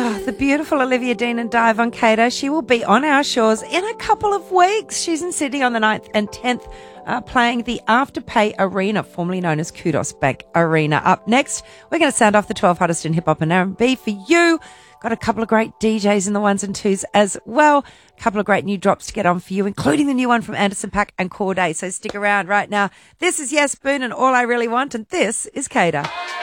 The beautiful Olivia Dean and Dive Cater. She will be on our shores in a couple of weeks. She's in Sydney on the 9th and 10th, playing the Afterpay Arena, formerly known as Kudos Bank Arena. Up next, we're going to sound off the 12 hottest in hip-hop and R&B for you. Got a couple of great DJs in the ones and twos as well. A couple of great new drops to get on for you, including the new one from Anderson .Paak and Corday. So stick around right now. This is Yes Boone and All I Really Want, and this is Cater.